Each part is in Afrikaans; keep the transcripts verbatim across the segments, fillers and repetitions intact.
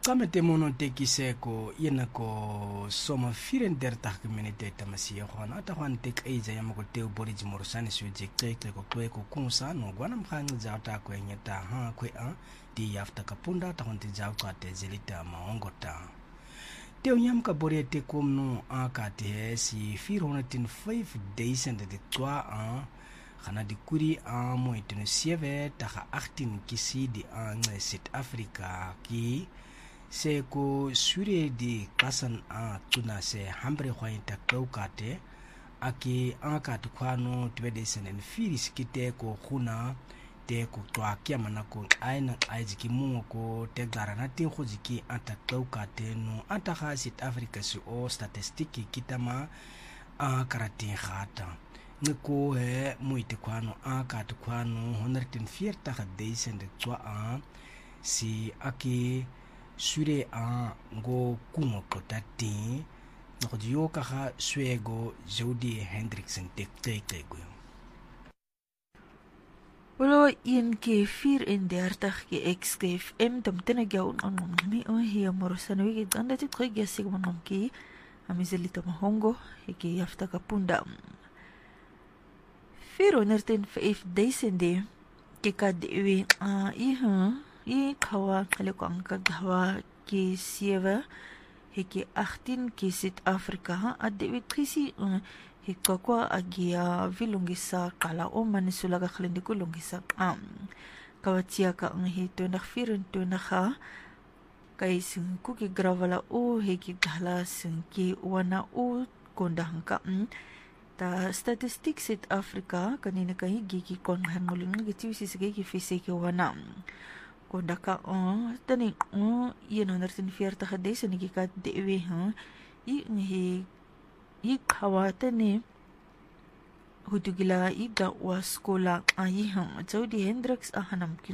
Kamete mono tekiseko yenako soma firendertah minute tamasiya khona ata khwan tek eja yamako teu boriji morosani suje keke ko kwe ko kunsa no gwana mkhangi jauta ko nyeta ha kwe a di yafta kapunda ta honti jauta te zelita maongota teu nyam ka borete komno a ka te si four hundred five days and de twa a khana di kuri a mo itino sieve ta eighteen kisi di a South Africa ki se ko sure di kasan a tuna se hambre khwaita kaukate aki aka tukwano twede senen firis kite ko khuna te ko twa kiamana ko aina aiji mu ko te garana tin khojiki anta kaukate no anta kha South Africa si o statistiki kitama a karatin khata ngko he muite kwano aka tukwano one hundred four ta days and twa a si aki sure a go kumo kotati no dio ka swego Jody Hendrickson tek tek go Wolo een ke thirty-four ke X K F M tamtena gau on mi o hier morosano wi ganda ti trek ya sig monom ki amizelito mahongo ke yafta kapunda four hundred five days ende ke kadwi a i ha i kawa kale ko ang kagawa ki seven heki eighteen ki South Africa adde trisi hekakwa agia vilungisa kala o manisulaga khalindi ko lungisa am kawatia ka ang hito na twenty-four na ka kay singku ki gravala o heki gala singki wana o kondahangka ta statistics South Africa kanina kay gigi kon hanmuling gitu si sige ki fisiki wana konda ka o tani o one hundred forty days ni ka dewe ha i ngi i kawate ni hutugila i da waskola ai ha Jody Hendricks ahanam kin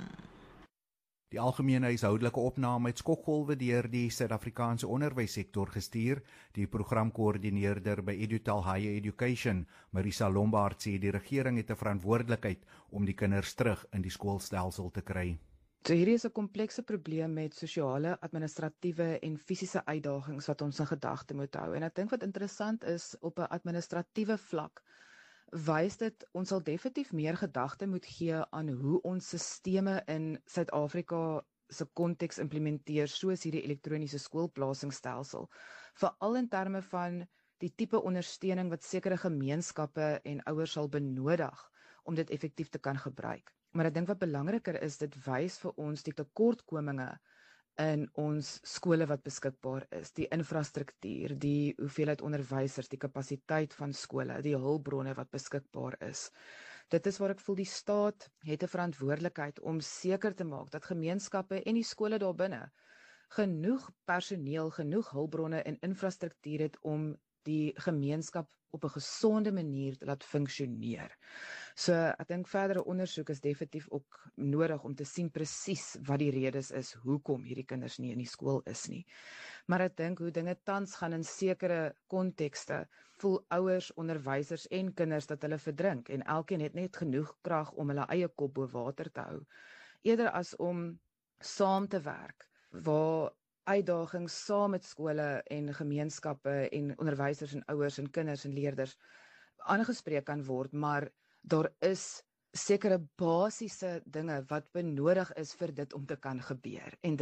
Die algemene huishoudelike opname het skokgolwe deur die Suid-Afrikaanse onderwyssektor gestuur. Die programkoördineerder by Edutal Higher Education, Marisa Lombard, sê die regering het 'n verantwoordelikheid om die kinders terug in die skoolstelsel te kry. So hierdie is 'n komplekse probleem met sosiale, administratiewe en fisiese uitdagings wat ons in gedagte moet hou. En ek dink wat interessant is op 'n administratiewe vlak, wys dit ons sal definitief meer gedagte moet gee aan hoe ons sisteme in Suid-Afrika se konteks implementeer, soos hierdie elektroniese skoolplasingsstelsel, veral in terme van die tipe ondersteuning wat sekere gemeenskappe en ouers sal benodig om dit effektief te kan gebruik. Maar ek dink wat belangriker is, dit wys vir ons die tekortkominge in ons skole wat beskikbaar is, die infrastruktuur, die hoeveelheid onderwysers, die kapasiteit van skole, die hulpbronne wat beskikbaar is. Dit is waar ek voel die staat het 'n verantwoordelikheid om seker te maak dat gemeenskappe en die skole daarbinne genoeg personeel, genoeg hulpbronne en infrastruktuur het om die gemeenskap op 'n gesonde manier te laat funksioneer. So ek dink verdere ondersoek is definitief ook nodig om te sien presies wat die redes is hoekom hierdie kinders nie in die skool is nie. Maar ek dink hoe dinge tans gaan in sekere kontekste, voel ouers, onderwysers en kinders dat hulle verdrink en elkeen het net genoeg krag om hulle eie kop bo water te hou, eerder as om saam te werk waar uitdagings saam met skole en gemeenskappe en onderwysers en ouers en kinders en leerders aangespreek kan word, maar daar is sekere basiese dinge wat benodig is vir dit om te kan gebeur. En